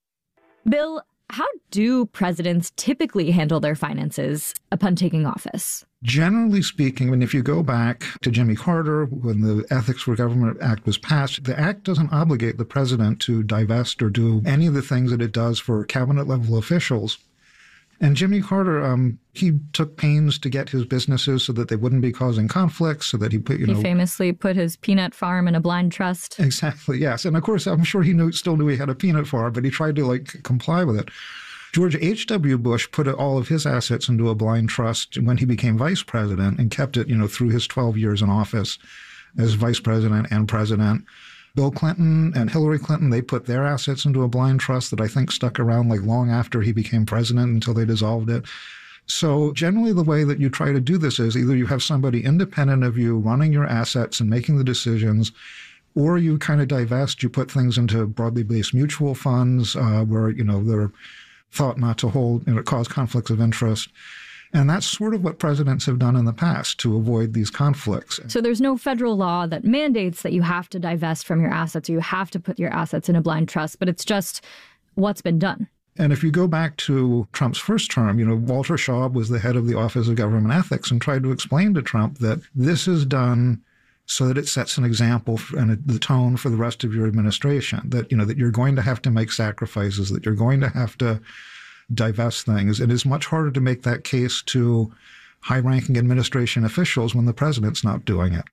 Bill, how do presidents typically handle their finances upon taking office? Generally speaking, I mean, if you go back to Jimmy Carter, when the Ethics for Government Act was passed, the act doesn't obligate the president to divest or do any of the things that it does for cabinet-level officials. And Jimmy Carter, um, he took pains to get his businesses so that they wouldn't be causing conflicts, so that he put, you know... He famously put his peanut farm in a blind trust. Exactly, yes. And of course, I'm sure he knew, still knew he had a peanut farm, but he tried to, like, comply with it. George H W. Bush put all of his assets into a blind trust when he became vice president and kept it, you know, through his twelve years in office as vice president and president. Bill Clinton and Hillary Clinton, they put their assets into a blind trust that I think stuck around like long after he became president until they dissolved it. So generally the way that you try to do this is either you have somebody independent of you running your assets and making the decisions, or you kind of divest, you put things into broadly based mutual funds uh, where, you know, they're thought not to hold, you know, cause conflicts of interest. And that's sort of what presidents have done in the past to avoid these conflicts. So there's no federal law that mandates that you have to divest from your assets or you have to put your assets in a blind trust, but it's just what's been done. And if you go back to Trump's first term, you know, Walter Shaub was the head of the Office of Government Ethics and tried to explain to Trump that this is done so that it sets an example and the tone for the rest of your administration, that, you know, that you're going to have to make sacrifices, that you're going to have to divest things. It is much harder to make that case to high-ranking administration officials when the president's not doing it.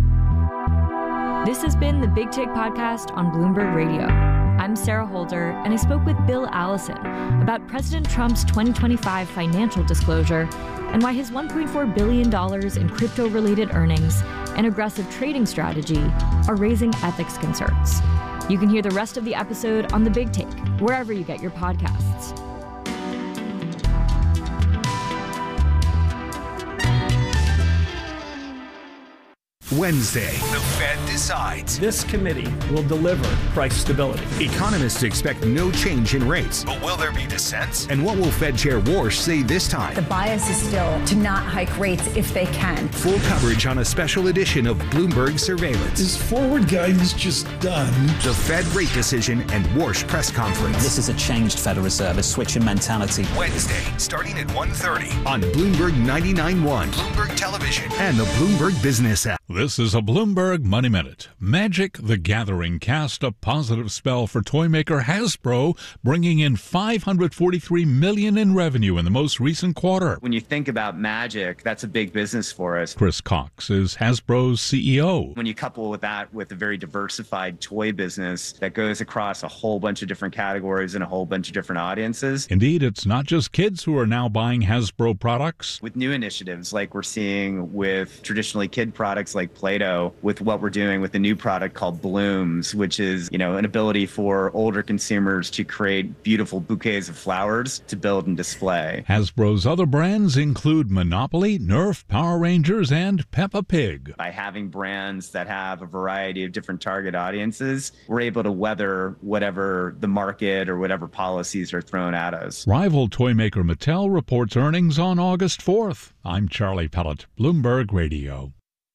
This has been the Big Take Podcast on Bloomberg Radio. I'm Sarah Holder, and I spoke with Bill Allison about President Trump's twenty twenty-five financial disclosure and why his one point four billion dollars in crypto-related earnings and aggressive trading strategy are raising ethics concerns. You can hear the rest of the episode on The Big Take, wherever you get your podcasts. Wednesday, the Fed decides. This committee will deliver price stability. Economists expect no change in rates. But will there be dissent? And what will Fed Chair Warsh say this time? The bias is still to not hike rates if they can. Full coverage on a special edition of Bloomberg Surveillance. Is forward guidance just done? The Fed rate decision and Warsh press conference. This is a changed Federal Reserve, a switch in mentality. Wednesday, starting at one thirty on Bloomberg ninety-nine point one, Bloomberg Television, and the Bloomberg Business app. This This is a Bloomberg Money Minute. Magic the Gathering cast a positive spell for toy maker Hasbro, bringing in five hundred forty-three million dollars in revenue in the most recent quarter. When you think about Magic, that's a big business for us. Chris Cox is Hasbro's C E O. When you couple with that with a very diversified toy business that goes across a whole bunch of different categories and a whole bunch of different audiences. Indeed, it's not just kids who are now buying Hasbro products. With new initiatives like we're seeing with traditionally kid products like Play-Doh, with what we're doing with a new product called Blooms, which is, you know, an ability for older consumers to create beautiful bouquets of flowers to build and display. Hasbro's other brands include Monopoly, Nerf, Power Rangers, and Peppa Pig. By having brands that have a variety of different target audiences, we're able to weather whatever the market or whatever policies are thrown at us. Rival toy maker Mattel reports earnings on August fourth. I'm Charlie Pellet, Bloomberg Radio.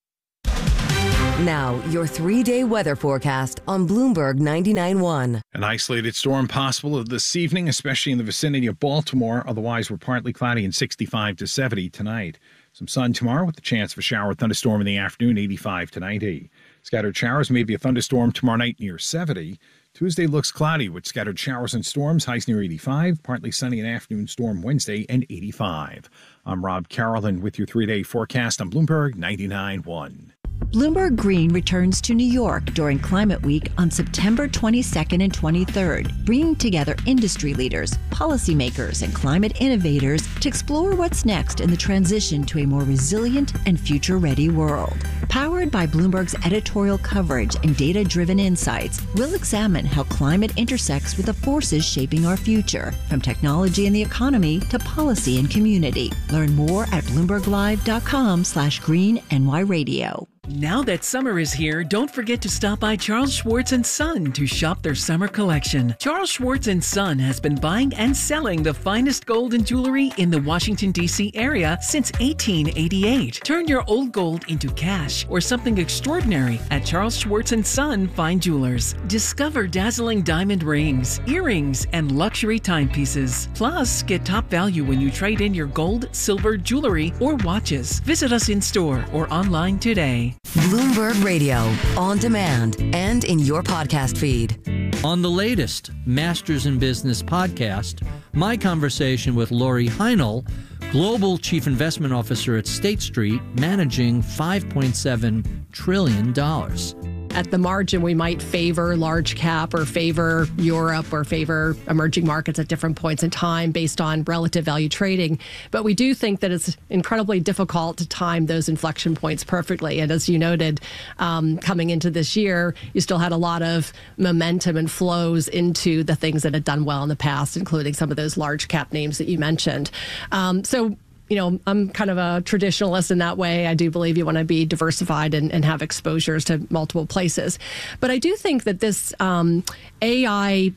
Now, your three-day weather forecast on Bloomberg ninety-nine point one. An isolated storm possible this evening, especially in the vicinity of Baltimore. Otherwise, we're partly cloudy and sixty-five to seventy tonight. Some sun tomorrow with the chance of a shower or thunderstorm in the afternoon, eighty-five to ninety. Scattered showers, maybe a thunderstorm tomorrow night near seventy. Tuesday looks cloudy with scattered showers and storms, highs near eighty-five. Partly sunny and afternoon storm Wednesday and eighty-five. I'm Rob Carolyn with your three-day forecast on Bloomberg ninety-nine point one. Bloomberg Green returns to New York during Climate Week on September twenty-second and twenty-third, bringing together industry leaders, policymakers, and climate innovators to explore what's next in the transition to a more resilient and future-ready world. Powered by Bloomberg's editorial coverage and data-driven insights, we'll examine how climate intersects with the forces shaping our future, from technology and the economy to policy and community. Learn more at bloomberglive.com slash green NY radio. Now that summer is here, don't forget to stop by Charles Schwartz and Son to shop their summer collection. Charles Schwartz and Son has been buying and selling the finest gold and jewelry in the Washington, D C area since eighteen eighty-eight. Turn your old gold into cash or something extraordinary at Charles Schwartz and Son Fine Jewelers. Discover dazzling diamond rings, earrings, and luxury timepieces. Plus, get top value when you trade in your gold, silver, jewelry, or watches. Visit us in store or online today. Bloomberg Radio, on demand and in your podcast feed. On the latest Masters in Business podcast, my conversation with Lori Heinel, Global Chief Investment Officer at State Street, managing five point seven trillion dollars. At the margin, we might favor large cap or favor Europe or favor emerging markets at different points in time based on relative value trading. But we do think that it's incredibly difficult to time those inflection points perfectly. And as you noted, um, coming into this year, you still had a lot of momentum and flows into the things that had done well in the past, including some of those large cap names that you mentioned. Um, so You know, I'm kind of a traditionalist in that way. I do believe you want to be diversified and, and have exposures to multiple places. But I do think that this um, A I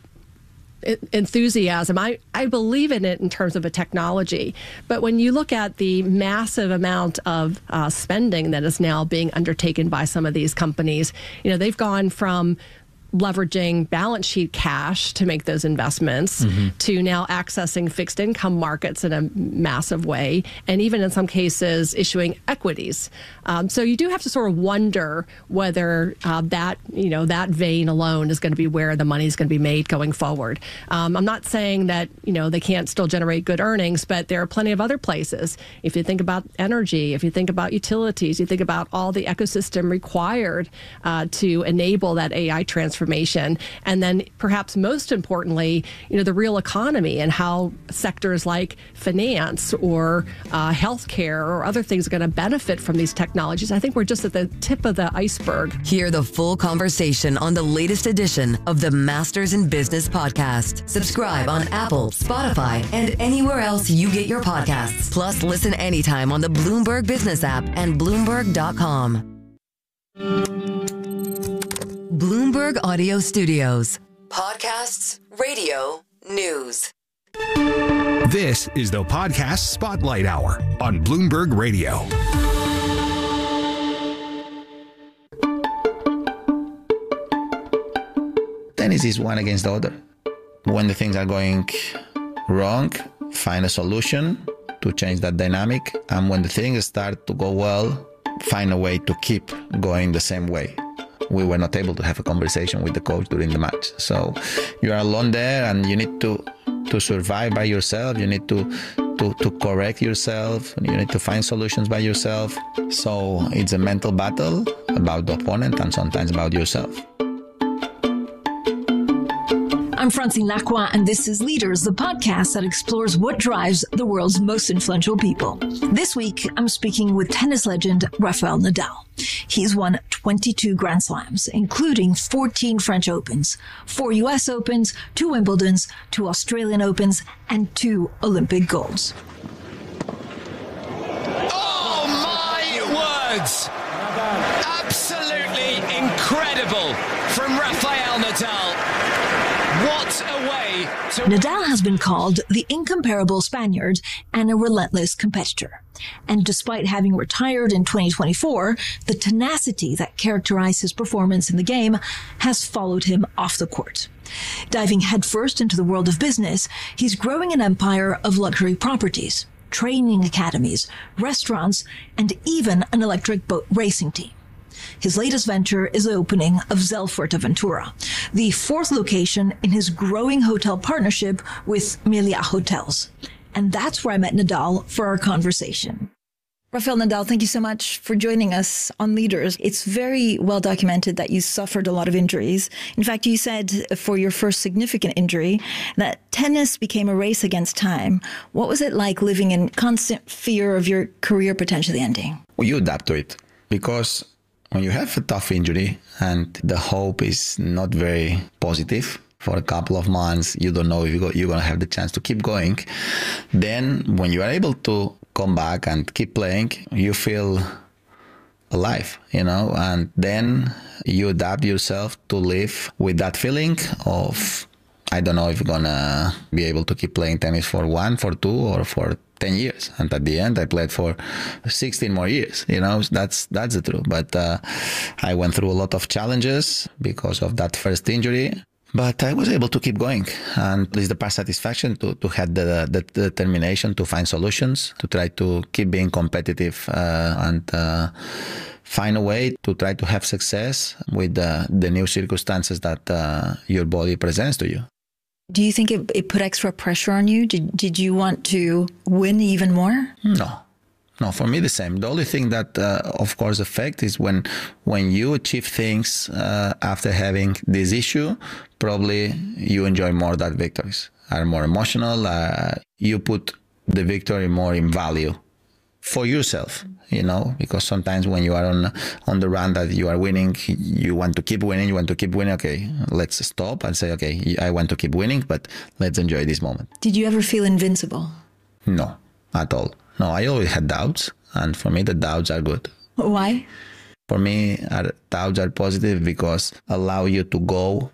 enthusiasm, I, I believe in it in terms of a technology. But when you look at the massive amount of uh, spending that is now being undertaken by some of these companies, you know, they've gone from leveraging balance sheet cash to make those investments mm-hmm. to now accessing fixed income markets in a massive way, and even in some cases issuing equities. Um, so you do have to sort of wonder whether uh, that, you know, that vein alone is going to be where the money is going to be made going forward. Um, I'm not saying that, you know, they can't still generate good earnings, but there are plenty of other places. If you think about energy, if you think about utilities, you think about all the ecosystem required uh, to enable that A I transformation. Information. And then perhaps most importantly, you know, the real economy and how sectors like finance or uh, healthcare or other things are going to benefit from these technologies. I think we're just at the tip of the iceberg. Hear the full conversation on the latest edition of the Masters in Business podcast. Subscribe on Apple, Spotify, and anywhere else you get your podcasts. Plus, listen anytime on the Bloomberg Business app and Bloomberg dot com. Bloomberg Audio Studios. Podcasts, radio, news. This is the Podcast Spotlight Hour on Bloomberg Radio. Tennis is one against the other. When the things are going wrong, find a solution to change that dynamic. And when the things start to go well, find a way to keep going the same way. We were not able to have a conversation with the coach during the match. So you are alone there, and you need to to survive by yourself. You need to to to correct yourself. You need to find solutions by yourself. So it's a mental battle about the opponent and sometimes about yourself. I'm Francine Lacroix, and this is Leaders, the podcast that explores what drives the world's most influential people. This week, I'm speaking with tennis legend Rafael Nadal. He's won twenty-two Grand Slams, including fourteen French Opens, four U S Opens, two Wimbledons, two Australian Opens, and two Olympic golds. Oh, my words! Absolutely incredible from Rafael Nadal. What a way to... Nadal has been called the incomparable Spaniard and a relentless competitor. And despite having retired in twenty twenty-four, the tenacity that characterized his performance in the game has followed him off the court. Diving headfirst into the world of business, he's growing an empire of luxury properties, training academies, restaurants, and even an electric boat racing team. His latest venture is the opening of Zel Fuerteventura, the fourth location in his growing hotel partnership with Meliá Hotels. And that's where I met Nadal for our conversation. Rafael Nadal, thank you so much for joining us on Leaders. It's very well documented that you suffered a lot of injuries. In fact, you said for your first significant injury that tennis became a race against time. What was it like living in constant fear of your career potentially ending? Well, you adapt to it because when you have a tough injury and the hope is not very positive for a couple of months, you don't know if you're going to have the chance to keep going. Then when you are able to come back and keep playing, you feel alive, you know, and then you adapt yourself to live with that feeling of, I don't know if you're going to be able to keep playing tennis for one, for two, or for ten years. And at the end, I played for sixteen more years. You know, that's that's the truth. But uh, I went through a lot of challenges because of that first injury. But I was able to keep going. And it's the past satisfaction to, to have the, the, the determination to find solutions, to try to keep being competitive uh, and uh, find a way to try to have success with uh, the new circumstances that uh, your body presents to you. Do you think it, it put extra pressure on you? Did, did you want to win even more? No. No, for me, the same. The only thing that, uh, of course, affects is when when you achieve things uh, after having this issue, probably you enjoy more that victories, are more emotional. Uh, you put the victory more in value for yourself, you know, because sometimes when you are on on the run that you are winning, you want to keep winning, you want to keep winning. Okay, let's stop and say, okay, I want to keep winning, but let's enjoy this moment. Did you ever feel invincible? No, at all. No, I always had doubts, and for me, the doubts are good. Why? For me, our doubts are positive because allow you to go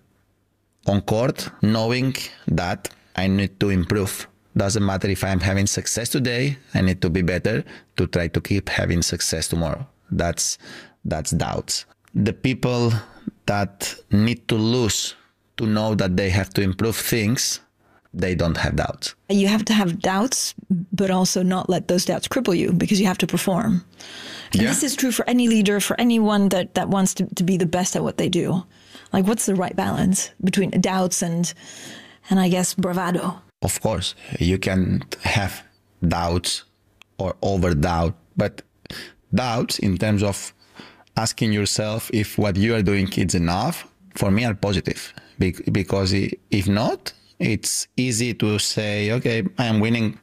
on court knowing that I need to improve. Doesn't matter if I'm having success today, I need to be better to try to keep having success tomorrow. That's that's doubts. The people that need to lose to know that they have to improve things, they don't have doubts. You have to have doubts, but also not let those doubts cripple you because you have to perform. And yeah. This is true for any leader, for anyone that, that wants to, to be the best at what they do. Like, what's the right balance between doubts and, and I guess, bravado? Of course, you can have doubts or over-doubt, but doubts in terms of asking yourself if what you are doing is enough, for me, are positive. Because if not, it's easy to say, okay, I am winning.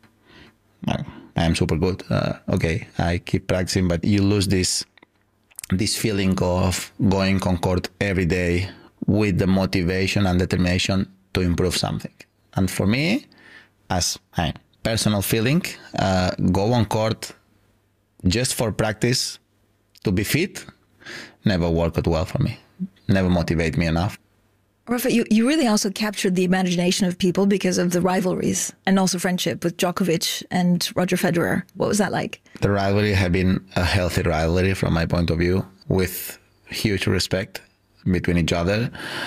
I am super good. Uh, okay, I keep practicing, but you lose this this feeling of going on court every day with the motivation and determination to improve something. And for me, as a personal feeling, uh, go on court just for practice to be fit never worked well for me. Never motivate me enough. Rafa, you, you really also captured the imagination of people because of the rivalries and also friendship with Djokovic and Roger Federer. What was that like? The rivalry had been a healthy rivalry from my point of view, with huge respect between each other.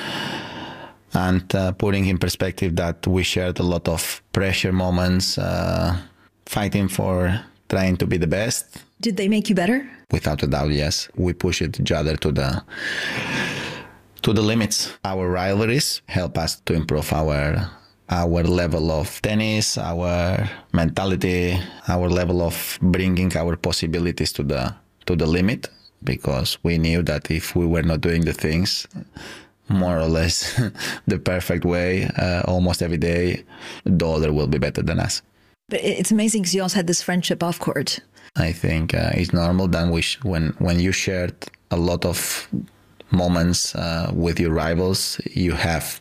And uh, putting in perspective that we shared a lot of pressure moments, uh, fighting for trying to be the best. Did they make you better? Without a doubt, yes. We push each other to the to the limits. Our rivalries help us to improve our our level of tennis, our mentality, our level of bringing our possibilities to the to the limit, because we knew that if we were not doing the things more or less the perfect way uh, almost every day, the other will be better than us. But it's amazing because you also had this friendship off court. I think uh, it's normal that we sh- when when you shared a lot of moments uh, with your rivals, you have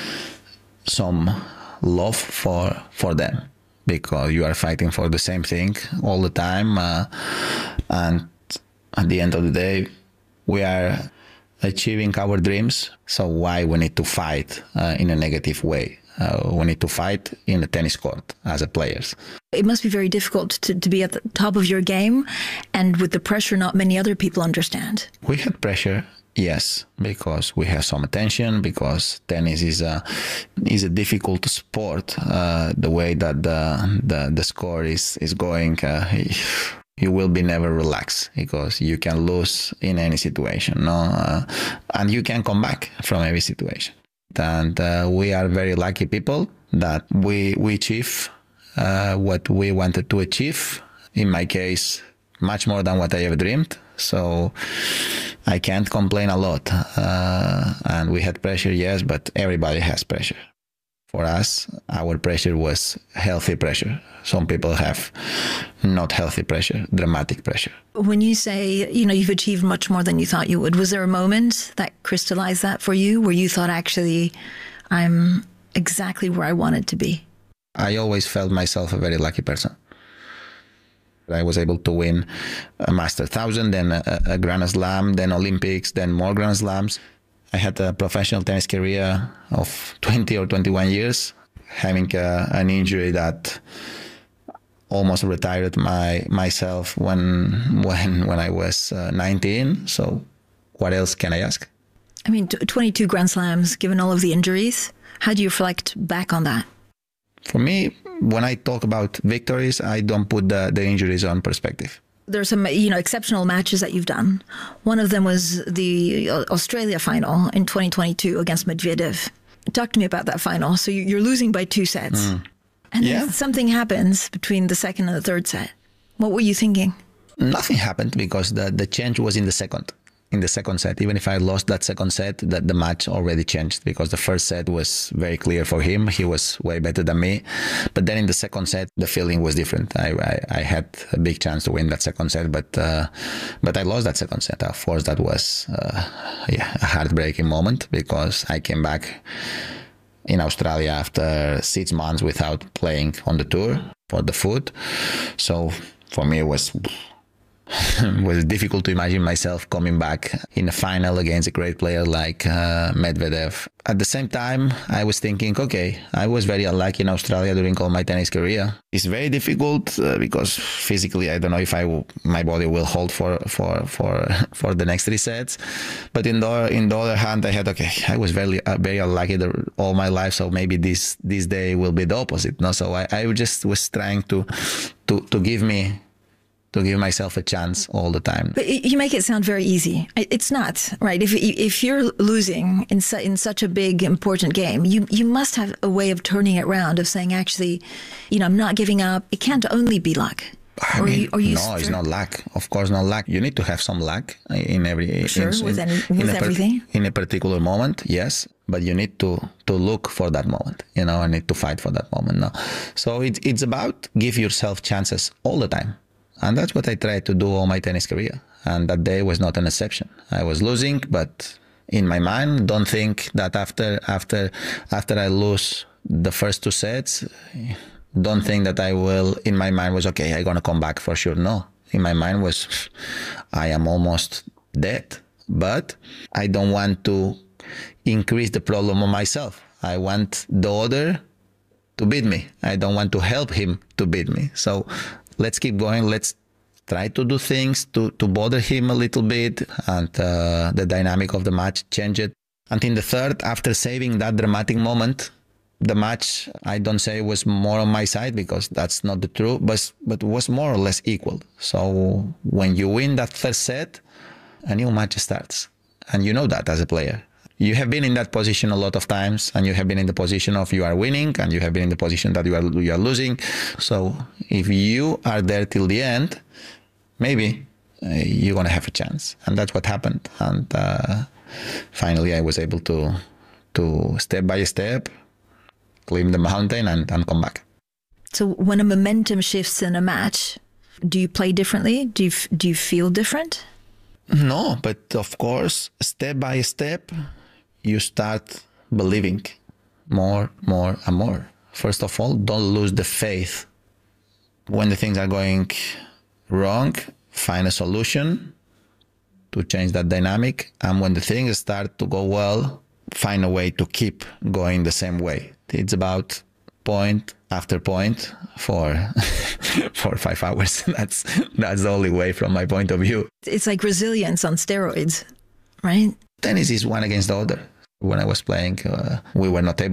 some love for for them, because you are fighting for the same thing all the time, uh, and at the end of the day, we are achieving our dreams. So why we need to fight uh, in a negative way? Uh, we need to fight in the tennis court as a players. It must be very difficult to, to be at the top of your game, and with the pressure not many other people understand. We had pressure, yes, because we have some attention, because tennis is a is a difficult sport. Uh, the way that the the, the score is is going, uh, you will be never relaxed, because you can lose in any situation, no, uh, and you can come back from every situation. And uh, we are very lucky people that we we achieve uh, what we wanted to achieve. In my case, much more than what I ever dreamed. So I can't complain a lot. Uh, and we had pressure, yes, but everybody has pressure. For us, our pressure was healthy pressure. Some people have not healthy pressure, dramatic pressure. When you say, you know, you've achieved much more than you thought you would, was there a moment that crystallized that for you, where you thought, actually, I'm exactly where I wanted to be? I always felt myself a very lucky person. I was able to win a Master one thousand, then a, a Grand Slam, then Olympics, then more Grand Slams. I had a professional tennis career of twenty or twenty-one years, having a, an injury that almost retired my myself when when when I was uh, nineteen. So what else can I ask? I mean, twenty-two Grand Slams, given all of the injuries. How do you reflect back on that? For me, when I talk about victories, I don't put the, the injuries on perspective. There's some, you know, exceptional matches that you've done. One of them was the Australia final in twenty twenty-two against Medvedev. Talk to me about that final. So you're losing by two sets. Mm. And yeah. then something happens between the second and the third set. What were you thinking? Nothing happened, because the, the change was in the second. In the second set, even if I lost that second set, that the match already changed, because the first set was very clear for him. He was way better than me. But then in the second set, the feeling was different. I I, I had a big chance to win that second set, but uh, but I lost that second set. Of course, that was uh, yeah a heartbreaking moment, because I came back in Australia after six months without playing on the tour for the foot. So for me, it was. It was difficult to imagine myself coming back in a final against a great player like uh, Medvedev. At the same time, I was thinking, okay, I was very unlucky in Australia during all my tennis career. It's very difficult uh, because physically, I don't know if I will, my body will hold for for for for the next three sets. But in the in the other hand, I had okay, I was very uh, very unlucky the, all my life, so maybe this this day will be the opposite. No, so I, I just was trying to to to give me. to give myself a chance all the time. But you make it sound very easy. It's not, right? If if you're losing in su- in such a big, important game, you, you must have a way of turning it around, of saying, actually, you know, I'm not giving up. It can't only be luck. I or mean, you, or you no, st- it's not luck. Of course, not luck. You need to have some luck in every... Sure, in, with, any, in with a everything. Per, in a particular moment, yes. But you need to, to look for that moment, you know, and need to fight for that moment. No? So it, it's about give yourself chances all the time. And that's what I tried to do all my tennis career. And that day was not an exception. I was losing, but in my mind, don't think that after after after I lose the first two sets, don't think that I will, in my mind was, okay, I'm going to come back for sure. No. In my mind was, I am almost dead. But I don't want to increase the problem on myself. I want the other to beat me. I don't want to help him to beat me. So let's keep going. Let's try to do things to, to bother him a little bit. And uh, the dynamic of the match changed. And in the third, after saving that dramatic moment, The match, I don't say was more on my side because that's not the truth, but but was more or less equal. So when you win that third set, a new match starts, and you know that as a player. You have been in that position a lot of times, and you have been in the position of you are winning, and you have been in the position that you are you are losing. So if you are there till the end, maybe uh, you're gonna have a chance, and that's what happened. And uh, finally, I was able to to step by step climb the mountain and, and come back. So when a momentum shifts in a match, do you play differently? Do you do you feel different? No, but of course, step by step, you start believing more, more, and more. First of all, don't lose the faith. When the things are going wrong, find a solution to change that dynamic. And when the things start to go well, find a way to keep going the same way. It's about point after point for for five hours. That's that's the only way from my point of view. It's like resilience on steroids, right? Tennis is one against the other. When I was playing, uh, we were not able